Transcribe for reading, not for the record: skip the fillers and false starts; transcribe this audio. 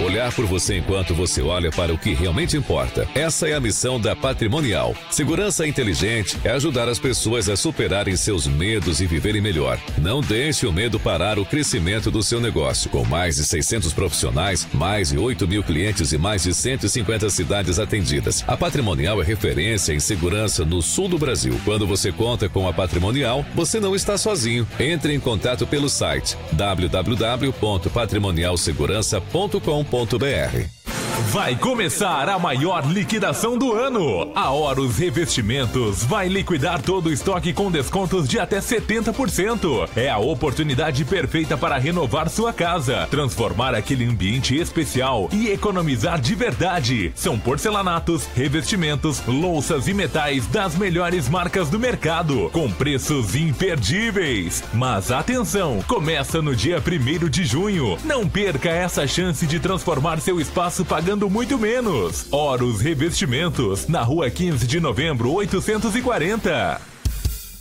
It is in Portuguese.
Olhar por você enquanto você olha para o que realmente importa. Essa é a missão da Patrimonial. Segurança inteligente é ajudar as pessoas a superarem seus medos e viverem melhor. Não deixe o medo parar o crescimento do seu negócio. Com mais de 600 profissionais, mais de 8 mil clientes e mais de 150 cidades atendidas. A Patrimonial é referência em segurança no sul do Brasil. Quando você conta com a Patrimonial, você não está sozinho. Entre em contato pelo site www.patrimonialsegurança.com.br. Vai começar a maior liquidação do ano. A Horus Revestimentos vai liquidar todo o estoque com descontos de até 70%. É a oportunidade perfeita para renovar sua casa, transformar aquele ambiente especial e economizar de verdade. São porcelanatos, revestimentos, louças e metais das melhores marcas do mercado, com preços imperdíveis. Mas atenção, começa no dia 1º de junho. Não perca essa chance de transformar seu espaço pagando muito menos. Horus Revestimentos, na rua 15 de novembro, 840.